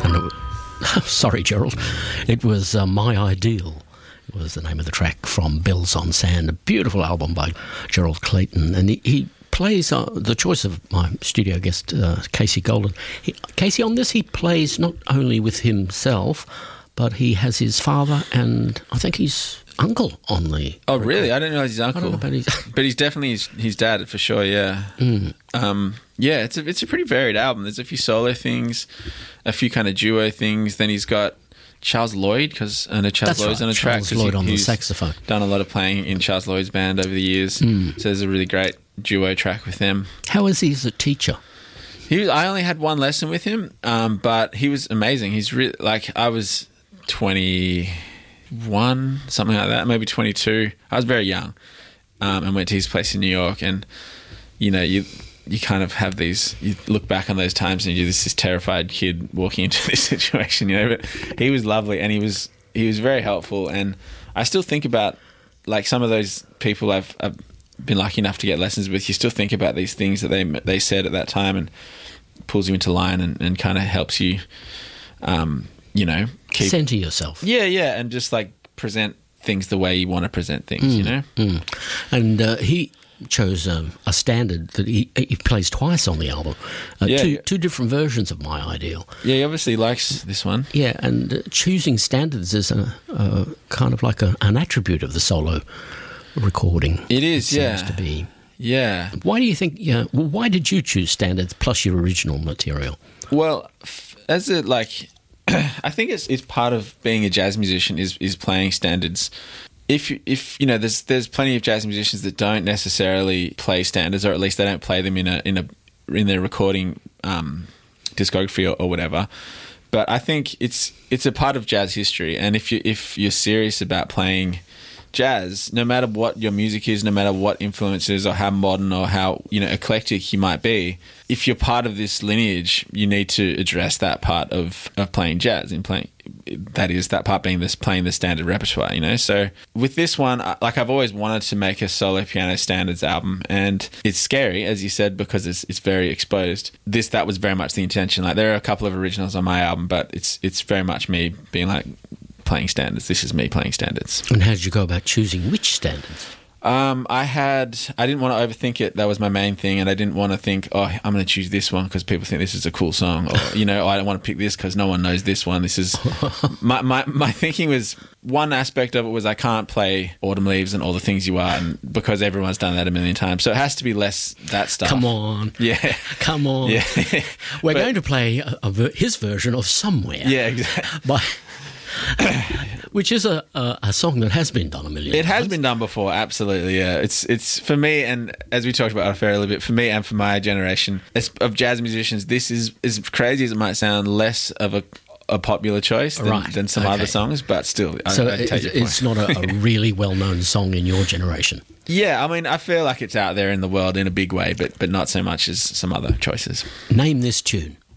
and it was, sorry, Gerald, it was My Ideal. Was the name of the track from Bells on Sand, a beautiful album by Gerald Clayton, and he plays the choice of my studio guest Casey Golden. Casey, on this he plays not only with himself, but he has his father and I think his uncle on the. Oh, really? I didn't know his uncle, but he's definitely his dad for sure. Yeah, yeah. It's a pretty varied album. There's a few solo things, a few kind of duo things. Then he's got Charles Lloyd, because I know Charles Lloyd's on a track. Charles Lloyd on the saxophone. Done a lot of playing in Charles Lloyd's band over the years. So there's a really great duo track with them. How is he as a teacher? I only had one lesson with him, but he was amazing. He's really, like, I was 21, something like that, maybe 22. I was very young, and went to his place in New York, and you kind of have these, you look back on those times and you're this terrified kid walking into this situation, but he was lovely and he was very helpful. And I still think about, like, some of those people I've been lucky enough to get lessons with, you still think about these things that they said at that time, and pulls you into line and kind of helps you, keep center yourself. Yeah. And just like present things the way you want to present things, And he chose a standard that he plays twice on the album. Two different versions of My Ideal. Yeah, he obviously likes this one. Yeah, and choosing standards is a kind of like an attribute of the solo recording. It is, seems to be. Yeah. Why do you think? Why did you choose standards plus your original material? Well, I think it's part of being a jazz musician is playing standards. If there's plenty of jazz musicians that don't necessarily play standards, or at least they don't play them in their recording discography or whatever. But I think it's a part of jazz history, and if you're serious about playing jazz, no matter what your music is, no matter what influences or how modern or how eclectic you might be, if you're part of this lineage, you need to address that part of playing jazz and playing. That is, that part being playing the standard repertoire, So with this one, I've always wanted to make a solo piano standards album, and it's scary, as you said, because it's very exposed. That was very much the intention. Like, there are a couple of originals on my album, but it's very much me being like playing standards. This is me playing standards. And how did you go about choosing which standards? I didn't want to overthink it. That was my main thing, and I didn't want to think, I'm going to choose this one because people think this is a cool song, or I don't want to pick this because no one knows this one. This is my thinking was, one aspect of it was I can't play Autumn Leaves and All the Things You Are, and because everyone's done that a million times, so it has to be less that stuff. Come on, yeah, come on. Yeah. We're going to play his version of Somewhere. Yeah, exactly. Which is a song that has been done a million times. It has been done before, absolutely, yeah. It's for me, and as we talked about off air a little bit, for me and for my generation of jazz musicians, this is, as crazy as it might sound, less of a popular choice than some other songs, but still, I take your point. It's not a really well-known song in your generation. Yeah, I mean, I feel like it's out there in the world in a big way, but not so much as some other choices. Name this tune.